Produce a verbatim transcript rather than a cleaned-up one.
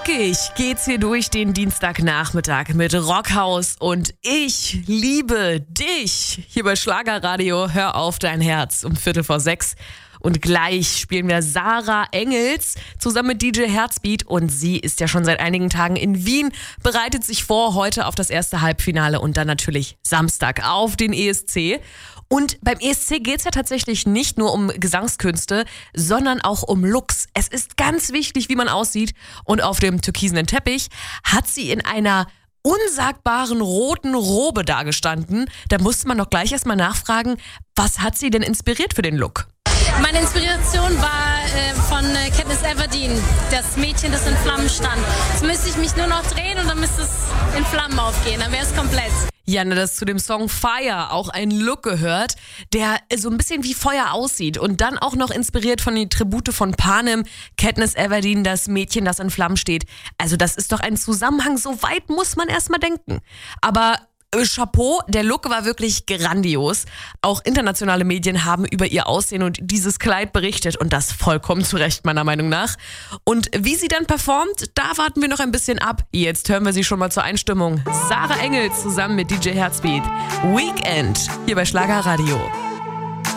Rockig geht's hier durch den Dienstagnachmittag mit Rockhaus und ich liebe dich. Hier bei Schlagerradio, hör auf dein Herz um Viertel vor sechs. Und gleich spielen wir Sarah Engels zusammen mit D J Herzbeat und sie ist ja schon seit einigen Tagen in Wien, bereitet sich vor heute auf das erste Halbfinale und dann natürlich Samstag auf den E S C. Und beim E S C geht's ja tatsächlich nicht nur um Gesangskünste, sondern auch um Looks. Es ist ganz wichtig, wie man aussieht und auf dem türkisenen Teppich hat sie in einer unsagbaren roten Robe dagestanden. Da musste man doch gleich erstmal nachfragen, was hat sie denn inspiriert für den Look? Meine Inspiration war äh, von äh, Katniss Everdeen, das Mädchen, das in Flammen stand. Jetzt müsste ich mich nur noch drehen und dann müsste es in Flammen aufgehen, dann wäre es komplett. Ja, ne, dass zu dem Song Fire auch ein Look gehört, der so ein bisschen wie Feuer aussieht und dann auch noch inspiriert von den Tribute von Panem, Katniss Everdeen, das Mädchen, das in Flammen steht. Also das ist doch ein Zusammenhang, so weit muss man erstmal denken. Aber Chapeau, der Look war wirklich grandios. Auch internationale Medien haben über ihr Aussehen und dieses Kleid berichtet und das vollkommen zu Recht meiner Meinung nach. Und wie sie dann performt, da warten wir noch ein bisschen ab. Jetzt hören wir sie schon mal zur Einstimmung. Sarah Engels zusammen mit D J Herzbeat. Weekend hier bei Schlagerradio.